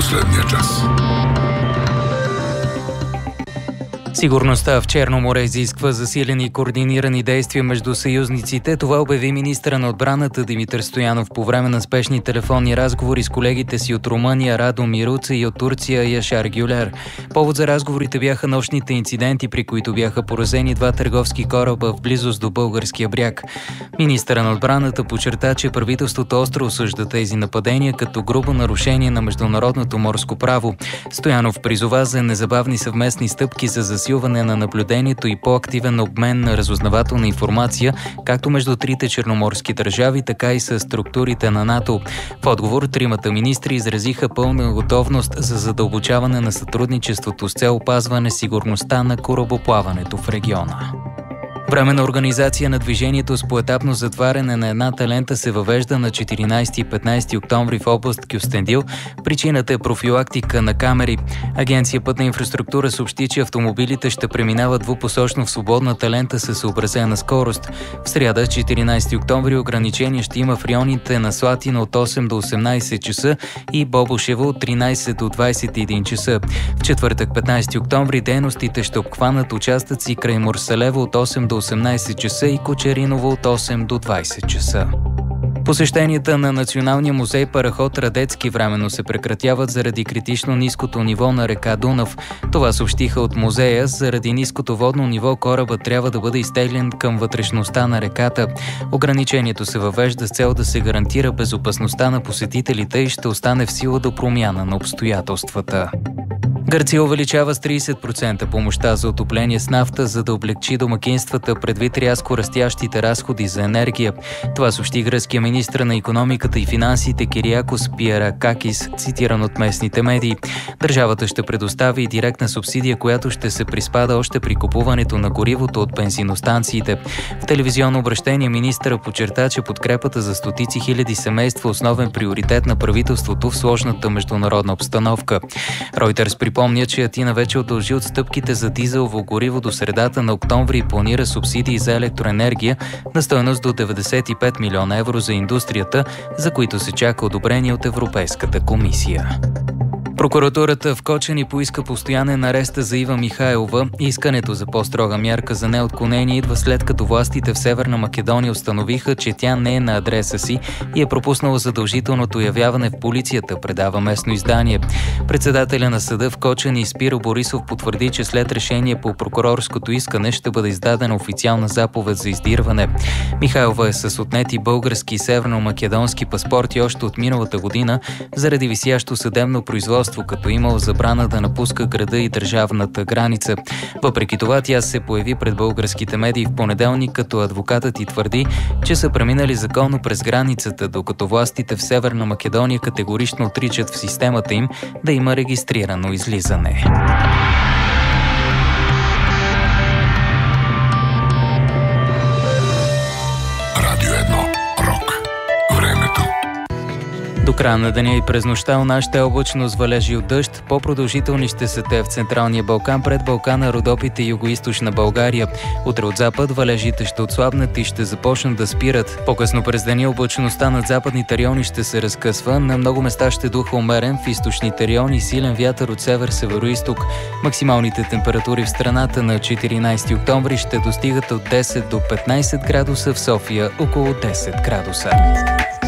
последния час. Сигурността в Черно море изисква засилени и координирани действия между съюзниците. Това обяви министъра на отбраната Димитър Стоянов по време на спешни телефонни разговори с колегите си от Румъния Радо Мируца и от Турция Яшар Гюлер. Повод за разговорите бяха нощните инциденти, при които бяха поразени 2 търговски кораба в близост до българския бряг. Министъра на отбраната подчерта, че правителството остро осъжда тези нападения като грубо нарушение на международното морско право. Стоянов призова за незабавни съвместни стъпки за засилване на наблюдението и по-активен обмен на разузнавателна информация, както между трите черноморски държави, така и с структурите на НАТО. В отговор, тримата министри изразиха пълна готовност за задълбочаване на сътрудничеството с цел опазване сигурността на корабоплаването в региона. Временна организация на движението с поетапно затваряне на едната лента се въвежда на 14 и 15 октомври в област Кюстендил. Причината е профилактика на камери. Агенция Пътна инфраструктура съобщи, че автомобилите ще преминават двупосочно в свободната лента със съобразена скорост. В сряда, 14 октомври, ограничения ще има в районите на Слатина от 8 до 18 часа и Бобошево от 13 до 21 часа. В четвъртък, 15 октомври, дейностите ще обхванат участъци край Мурсалево от 8 до 18 часа и Кочериново от 8 до 20 часа. Посещенията на Националния музей Параход Радецки временно се прекратяват заради критично ниското ниво на река Дунав. Това съобщиха от музея. Заради ниското водно ниво корабът трябва да бъде изтеглен към вътрешността на реката. Ограничението се въвежда с цел да се гарантира безопасността на посетителите и ще остане в сила до промяна на обстоятелствата. Гърция увеличава с 30% помощта за отопление с нафта, за да облекчи домакинствата предвид рязко растящите разходи за енергия. Това съобщи гръцкия министър на икономиката и финансите Кириакос Пиеракакис, цитиран от местните медии. Държавата ще предостави и директна субсидия, която ще се приспада още при купуването на горивото от бензиностанциите. В телевизионно обращение министъра подчерта, че подкрепата за стотици хиляди семейства е основен приоритет на правителството в сложната международна обстановка. Ройтерс припомня, че Атина вече удължи отстъпките за дизелово гориво до средата на октомври и планира субсидии за електроенергия на стойност до 95 милиона евро за индустрията, за които се чака одобрение от Европейската комисия. Прокуратурата в Кочани поиска постоянен арест за Ива Михайлова. Искането за по-строга мярка за неотклонение идва след като властите в Северна Македония установиха, че тя не е на адреса си и е пропуснала задължителното явяване в полицията, предава местно издание. Председателя на съда в Кочани Спиро Борисов потвърди, че след решение по прокурорското искане ще бъде издадена официална заповед за издирване. Михайлова е с отнети български и северно-македонски паспорти още от миналата година заради висящо съдебно производство, като имал забрана да напуска града и държавната граница. Въпреки това, тя се появи пред българските медии в понеделник, като адвокатът й твърди, че са преминали законно през границата, докато властите в Северна Македония категорично отричат в системата им да има регистрирано излизане. До края на деня и през нощта у нас ще е облачно с валежи от дъжд. По-продължителни ще са те в Централния Балкан, пред Балкана, Родопите и югоизточна България. Утре от запад валежите ще отслабнат и ще започнат да спират. По-късно през деня облачността над западните райони ще се разкъсва. На много места ще духа умерен, в източните райони силен вятър от север-североизток. Максималните температури в страната на 14 октомври ще достигат от 10 до 15 градуса, в София около 10 градуса.